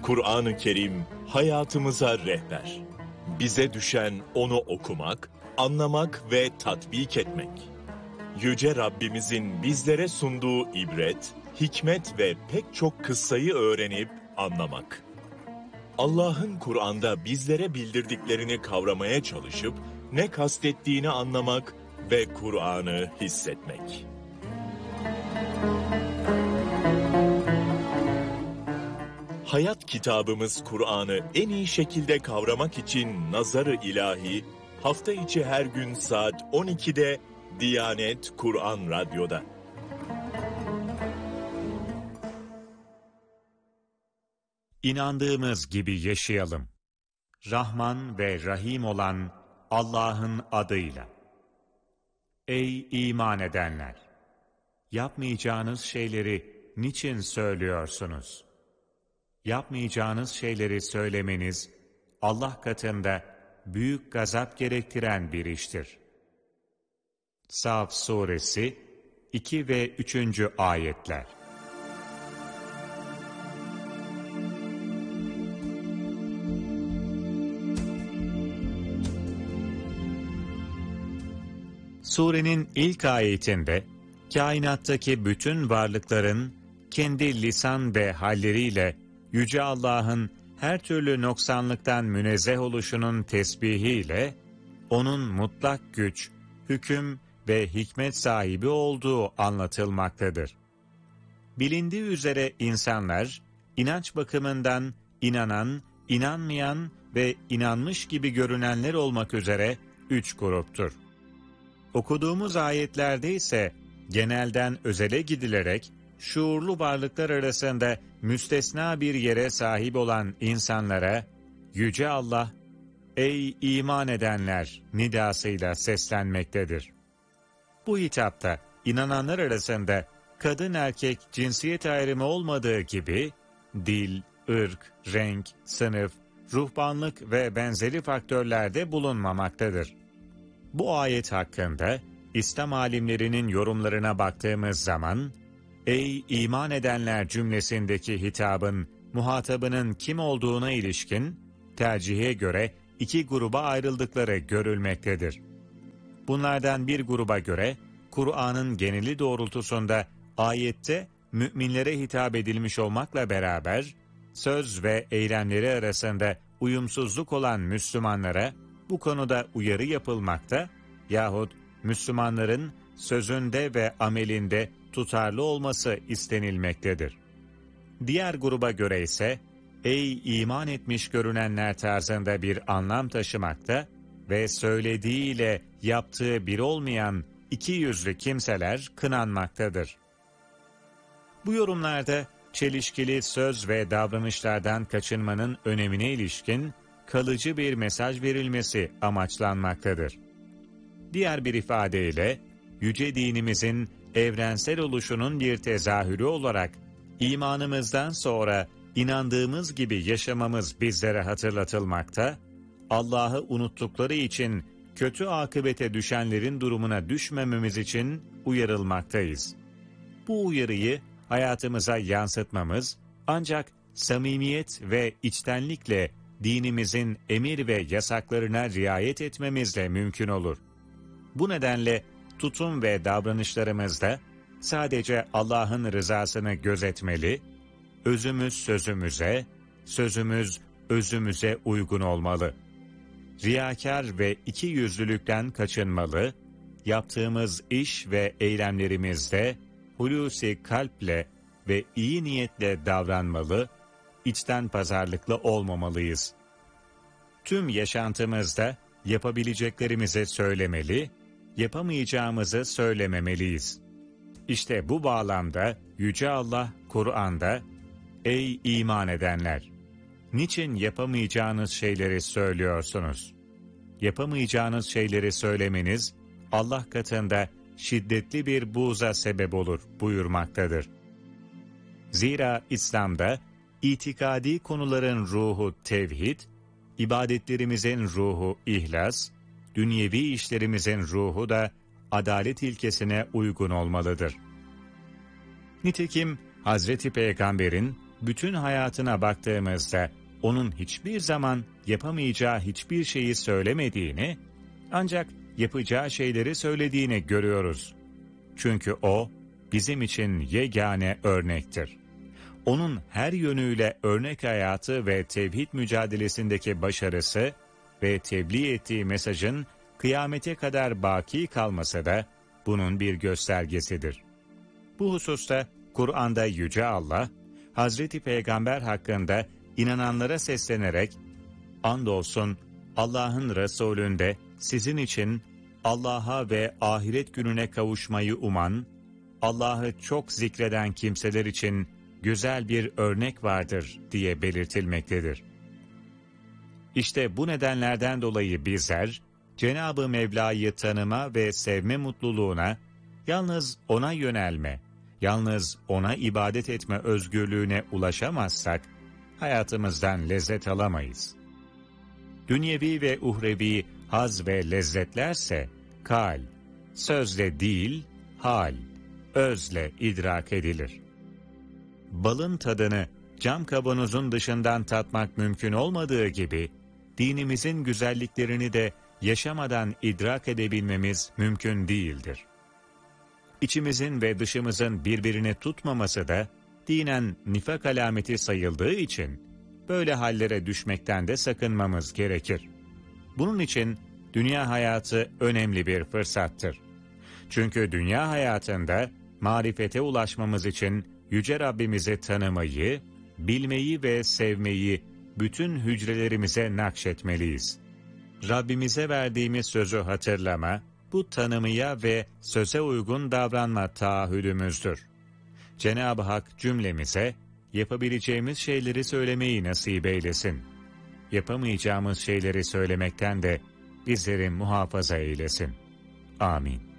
Kur'an-ı Kerim hayatımıza rehber. Bize düşen onu okumak, anlamak ve tatbik etmek. Yüce Rabbimizin bizlere sunduğu ibret, hikmet ve pek çok kıssayı öğrenip anlamak. Allah'ın Kur'an'da bizlere bildirdiklerini kavramaya çalışıp ne kastettiğini anlamak ve Kur'an'ı hissetmek. Hayat kitabımız Kur'an'ı en iyi şekilde kavramak için Nazar-ı İlahi, hafta içi her gün saat 12'de Diyanet Kur'an Radyo'da. İnandığımız gibi yaşayalım. Rahman ve Rahim olan Allah'ın adıyla. Ey iman edenler! Yapmayacağınız şeyleri niçin söylüyorsunuz? Yapmayacağınız şeyleri söylemeniz, Allah katında büyük gazap gerektiren bir iştir. Saf Suresi 2 ve 3. ayetler. Surenin ilk ayetinde, kainattaki bütün varlıkların kendi lisan ve halleriyle Yüce Allah'ın her türlü noksanlıktan münezzeh oluşunun tesbihiyle, O'nun mutlak güç, hüküm ve hikmet sahibi olduğu anlatılmaktadır. Bilindiği üzere insanlar, inanç bakımından inanan, inanmayan ve inanmış gibi görünenler olmak üzere 3 gruptur. Okuduğumuz ayetlerde ise genelden özele gidilerek, şuurlu varlıklar arasında müstesna bir yere sahip olan insanlara, Yüce Allah, ''Ey iman edenler!'' nidasıyla seslenmektedir. Bu hitapta inananlar arasında kadın erkek cinsiyet ayrımı olmadığı gibi, dil, ırk, renk, sınıf, ruhbanlık ve benzeri faktörlerde bulunmamaktadır. Bu ayet hakkında İslam alimlerinin yorumlarına baktığımız zaman, ''Ey iman edenler!'' cümlesindeki hitabın muhatabının kim olduğuna ilişkin tercihe göre 2 gruba ayrıldıkları görülmektedir. Bunlardan bir gruba göre Kur'an'ın geneli doğrultusunda ayette müminlere hitap edilmiş olmakla beraber söz ve eylemleri arasında uyumsuzluk olan Müslümanlara bu konuda uyarı yapılmakta yahut Müslümanların sözünde ve amelinde tutarlı olması istenilmektedir. Diğer gruba göre ise ''Ey iman etmiş görünenler!'' tarzında bir anlam taşımakta ve söylediğiyle yaptığı bir olmayan iki yüzlü kimseler kınanmaktadır. Bu yorumlarda çelişkili söz ve davranışlardan kaçınmanın önemine ilişkin kalıcı bir mesaj verilmesi amaçlanmaktadır. Diğer bir ifadeyle, yüce dinimizin evrensel oluşunun bir tezahürü olarak imanımızdan sonra inandığımız gibi yaşamamız bizlere hatırlatılmakta, Allah'ı unuttukları için kötü akıbete düşenlerin durumuna düşmememiz için uyarılmaktayız. Bu uyarıyı hayatımıza yansıtmamız ancak samimiyet ve içtenlikle dinimizin emir ve yasaklarına riayet etmemizle mümkün olur. Bu nedenle tutum ve davranışlarımızda sadece Allah'ın rızasını gözetmeli, özümüz sözümüze, sözümüz özümüze uygun olmalı. Riyakar ve ikiyüzlülükten kaçınmalı, yaptığımız iş ve eylemlerimizde hulusi kalple ve iyi niyetle davranmalı, içten pazarlıklı olmamalıyız. Tüm yaşantımızda yapabileceklerimizi söylemeli, yapamayacağımızı söylememeliyiz. İşte bu bağlamda Yüce Allah Kur'an'da, ''Ey iman edenler! Niçin yapamayacağınız şeyleri söylüyorsunuz? Yapamayacağınız şeyleri söylemeniz, Allah katında şiddetli bir buğza sebep olur.'' buyurmaktadır. Zira İslam'da itikadi konuların ruhu tevhid, ibadetlerimizin ruhu ihlas, dünyevi işlerimizin ruhu da adalet ilkesine uygun olmalıdır. Nitekim Hazreti Peygamber'in bütün hayatına baktığımızda onun hiçbir zaman yapamayacağı hiçbir şeyi söylemediğini, ancak yapacağı şeyleri söylediğini görüyoruz. Çünkü o bizim için yegane örnektir. Onun her yönüyle örnek hayatı ve tevhid mücadelesindeki başarısı ve tebliğ ettiği mesajın kıyamete kadar baki kalması da bunun bir göstergesidir. Bu hususta Kur'an'da Yüce Allah, Hazreti Peygamber hakkında inananlara seslenerek, "Andolsun Allah'ın Resulü'nde sizin için Allah'a ve ahiret gününe kavuşmayı uman, Allah'ı çok zikreden kimseler için güzel bir örnek vardır" diye belirtilmektedir. İşte bu nedenlerden dolayı bizler, Cenab-ı Mevla'yı tanıma ve sevme mutluluğuna, yalnız O'na yönelme, yalnız O'na ibadet etme özgürlüğüne ulaşamazsak, hayatımızdan lezzet alamayız. Dünyevi ve uhrevi haz ve lezzetlerse, kal, sözle değil, hal, özle idrak edilir. Balın tadını cam kavanozun dışından tatmak mümkün olmadığı gibi, dinimizin güzelliklerini de yaşamadan idrak edebilmemiz mümkün değildir. İçimizin ve dışımızın birbirini tutmaması da dinen nifak alameti sayıldığı için böyle hallere düşmekten de sakınmamız gerekir. Bunun için dünya hayatı önemli bir fırsattır. Çünkü dünya hayatında marifete ulaşmamız için Yüce Rabbimizi tanımayı, bilmeyi ve sevmeyi bütün hücrelerimize nakşetmeliyiz. Rabbimize verdiğimiz sözü hatırlama, bu tanımaya ve söze uygun davranma taahhüdümüzdür. Cenab-ı Hak cümlemize yapabileceğimiz şeyleri söylemeyi nasip eylesin. Yapamayacağımız şeyleri söylemekten de bizleri muhafaza eylesin. Amin.